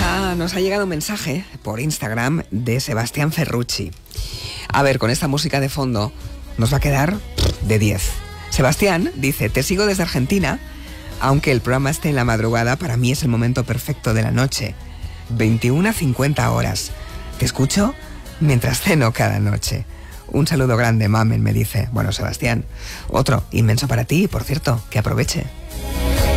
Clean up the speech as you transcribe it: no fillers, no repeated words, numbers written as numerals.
Nos ha llegado un mensaje por Instagram de Sebastián Ferrucci. A ver, con esta música de fondo nos va a quedar de 10. Sebastián dice: te sigo desde Argentina, aunque el programa esté en la madrugada, para mí es el momento perfecto de la noche. 21:50 horas. Te escucho mientras ceno cada noche. Un saludo grande, mamen, me dice. Bueno, Sebastián, otro inmenso para ti, por cierto, que aproveche.